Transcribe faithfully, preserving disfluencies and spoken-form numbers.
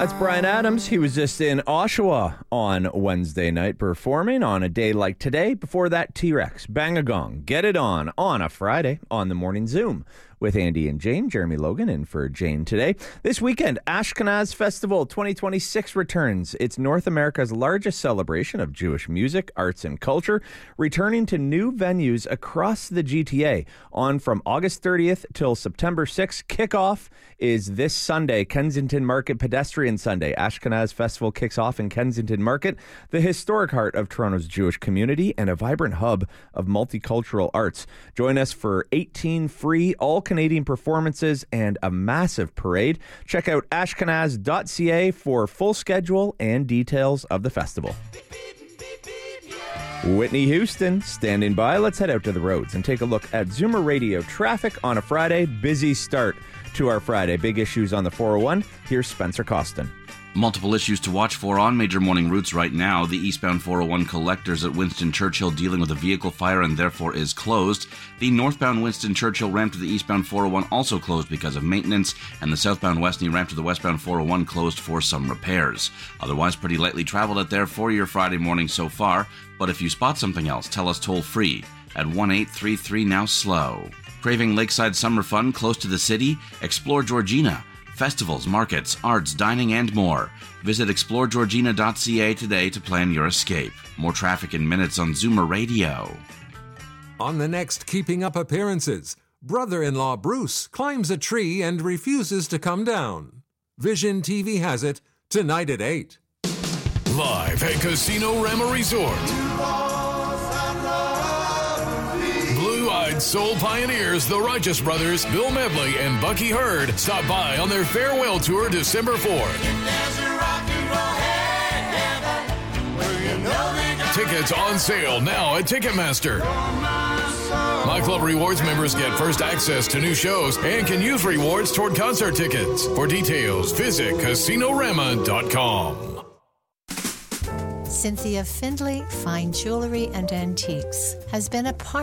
That's Bryan Adams. He was just in Oshawa on Wednesday night performing on a day like today. Before that, T-Rex, Bang a Gong, Get It On on a Friday on the Morning Zoom with Andy and Jane. Jeremy Logan in for Jane today. This weekend, Ashkenaz Festival twenty twenty-six returns. It's North America's largest celebration of Jewish music, arts, and culture, returning to new venues across the G T A on from August thirtieth till September sixth. Kickoff is this Sunday, Kensington Market Pedestrian Sunday. Ashkenaz Festival kicks off in Kensington Market, the historic heart of Toronto's Jewish community and a vibrant hub of multicultural arts. Join us for eighteen free all-Canadian performances and a massive parade. Check out ashkenaz dot c a for full schedule and details of the festival. Whitney Houston standing by. Let's head out to the roads and take a look at Zoomer Radio traffic on a Friday. Busy start to our Friday. Big issues on the four oh one. Here's Spencer Costin. Multiple issues to watch for on major morning routes right now. The eastbound four oh one collectors at Winston Churchill dealing with a vehicle fire and therefore is closed. The northbound Winston Churchill ramp to the eastbound four oh one also closed because of maintenance, and the southbound Westney ramp to the westbound four oh one closed for some repairs. Otherwise, pretty lightly traveled out there for your Friday morning so far, but if you spot something else, tell us toll free at one eight three three now slow. Craving lakeside summer fun close to the city? Explore Georgina. Festivals, markets, arts, dining, and more. Visit explore georgina dot c a today to plan your escape. More traffic in minutes on Zoomer Radio. On the next Keeping Up Appearances, brother-in-law Bruce climbs a tree and refuses to come down. Vision T V has it tonight at eight. Live at Casino Rama Resort. Blue-eyed soul pioneers, the Righteous Brothers, Bill Medley, and Bucky Hurd stop by on their farewell tour December fourth. Tickets on sale now at Ticketmaster. My Club Rewards members get first access to new shows and can use rewards toward concert tickets. For details, visit casino rama dot com. Cynthia Findlay Fine Jewelry and Antiques has been a part